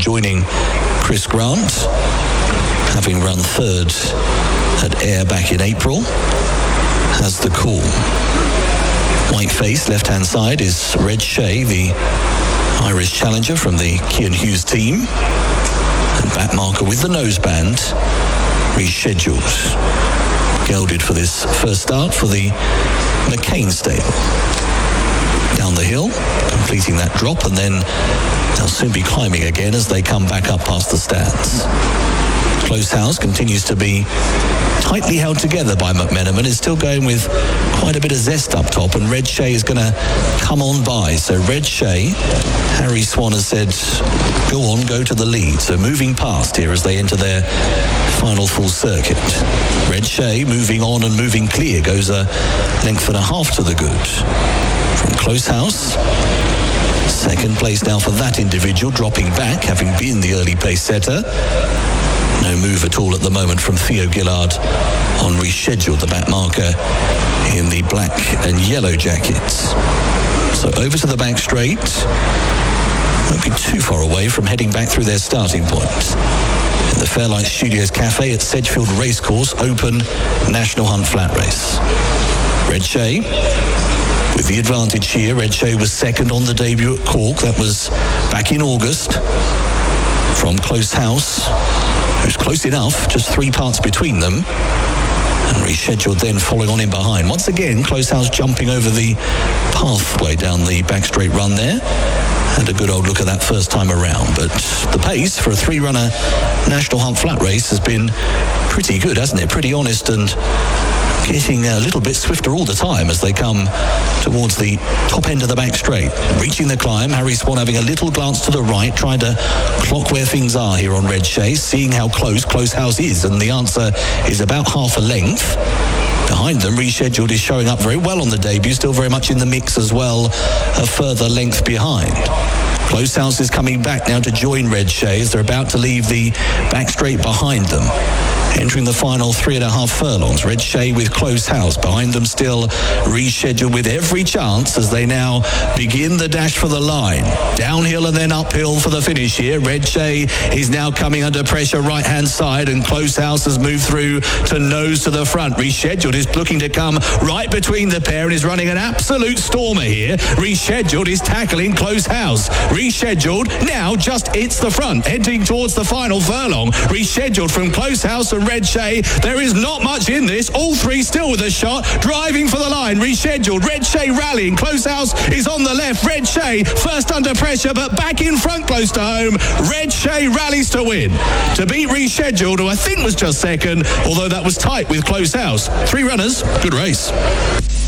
joining Chris Grant, having run third at Ayr back in April, has the call. White face, left-hand side, is Red Shay, the Irish challenger from the Cian Hughes team. And back marker with the noseband, rescheduled. Gelded for this first start for the McCain stable. Down the hill, completing that drop, and then they'll soon be climbing again as they come back up past the stands. Close House continues to be tightly held together by McMenamin. Is still going with quite a bit of zest up top, and Red Shay is going to come on by. So Red Shay, Harry Swan has said, go to the lead. So moving past here as they enter their final full circuit. Red Shay moving on and moving clear, goes a length and a half to the good. From Close House, second place now for that individual, dropping back, having been the early pace setter. No move at all at the moment from Theo Gillard on reschedule, the back marker in the black and yellow jackets. So over to the back straight. Won't be too far away from heading back through their starting point. In the Fairlight Studios Cafe at Sedgefield Racecourse Open National Hunt Flat Race. Red Shay with the advantage here. Red Shay was second on the debut at Cork. That was back in August. From Close House, who's close enough, just 3 parts between them, and rescheduled then following on in behind. Once again, Close House jumping over the pathway down the back straight run there, and a good old look at that first time around. But the pace for a 3-runner National Hunt Flat Race has been pretty good, hasn't it? Pretty honest and getting a little bit swifter all the time as they come towards the top end of the back straight. Reaching the climb, Harry Swan having a little glance to the right, trying to clock where things are here on Red Shay, seeing how close Close House is, and the answer is about half a length. Behind them, rescheduled is showing up very well on the debut, still very much in the mix as well, a further length behind. Close House is coming back now to join Red Shay as they're about to leave the back straight behind them. Entering the final 3.5 furlongs, Red Shay with Close House. Behind them still rescheduled with every chance as they now begin the dash for the line. Downhill and then uphill for the finish here. Red Shay is now coming under pressure right-hand side, and Close House has moved through to nose to the front. Rescheduled is looking to come right between the pair and is running an absolute stormer here. Rescheduled is tackling Close House. Rescheduled now just hits the front, heading towards the final furlong. Rescheduled from Close House and Red Shay. There is not much in this. All three still with a shot, driving for the line. Rescheduled. Red Shay rallying. Close House is on the left. Red Shay first under pressure, but back in front close to home. Red Shay rallies to win. To beat Rescheduled, who I think was just second, although that was tight with Close House. 3 runners. Good race.